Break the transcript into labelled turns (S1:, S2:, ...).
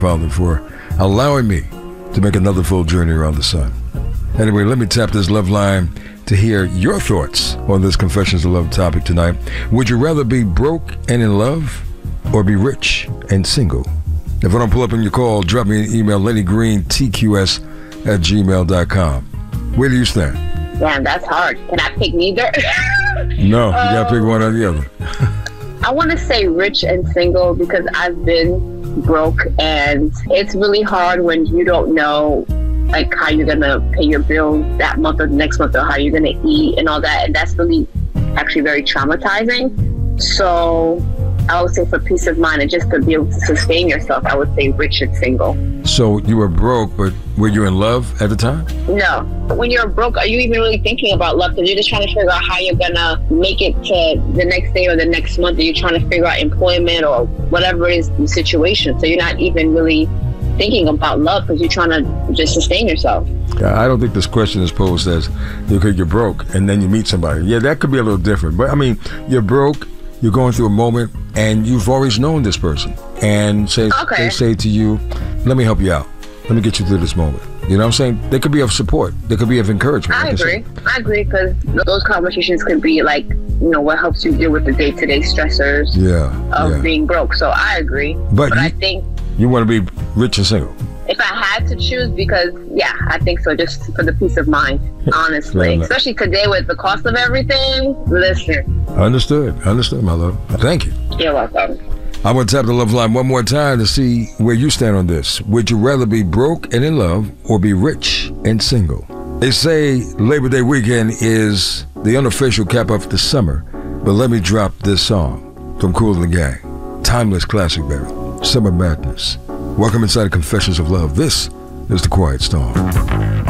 S1: Father, for allowing me to make another full journey around the sun. Anyway, let me tap this love line to hear your thoughts on this Confessions of Love topic tonight. Would you rather be broke and in love or be rich and single? If I don't pull up on your call, drop me an email, LennyGreenTQS@gmail.com. Where do you stand?
S2: Damn, that's hard. Can I pick neither?
S1: No, you gotta pick one or the other.
S2: I want to say rich and single because I've been broke, and it's really hard when you don't know like how you're gonna pay your bills that month or the next month, or how you're gonna eat and all that, and that's really actually very traumatizing. So I would say for peace of mind and just to be able to sustain yourself, I would say rich and single.
S1: So you were broke, but were you in love at the time?
S2: No. When you're broke, are you even really thinking about love? Because you're just trying to figure out how you're gonna make it to the next day or the next month. Or you're trying to figure out employment or whatever is the situation. So you're not even really thinking about love because you're trying to just sustain yourself.
S1: I don't think this question is posed as, okay, you're broke and then you meet somebody. Yeah, that could be a little different. But I mean, you're broke, you're going through a moment, and you've always known this person. And they say to you, let me help you out. Let me get you through this moment. You know what I'm saying? They could be of support. They could be of encouragement.
S2: I agree because those conversations could be like, what helps you deal with the day-to-day stressors of being broke. So I agree. But I think
S1: you want to be rich and single.
S2: If I had to choose, because I think so, just for the peace of mind, honestly. Especially today with the cost of everything. Listen.
S1: Understood, my love. Thank you.
S2: You're welcome.
S1: I'm going to tap the love line one more time to see where you stand on this. Would you rather be broke and in love or be rich and single? They say Labor Day weekend is the unofficial cap of the summer, but let me drop this song from Kool and the Gang. Timeless classic, baby. Summer Madness. Welcome inside the Confessions of Love. This is The Quiet Storm.